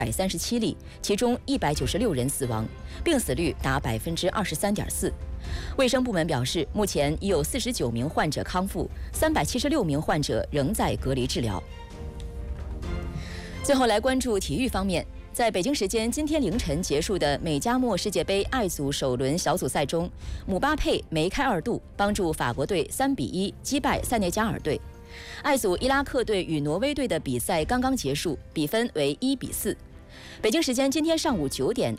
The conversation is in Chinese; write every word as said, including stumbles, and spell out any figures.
百三十七例，其中一百九十六人死亡，病死率达百分之二十三点四。卫生部门表示，目前已有四十九名患者康复，三百七十六名患者仍在隔离治疗。最后来关注体育方面。在北京时间今天凌晨结束的美加墨世界杯爱组首轮小组赛中，姆巴佩梅开二度，帮助法国队三比一击败塞内加尔队。爱组伊拉克队与挪威队的比赛刚刚结束，比分为一比四。北京时间今天上午九点，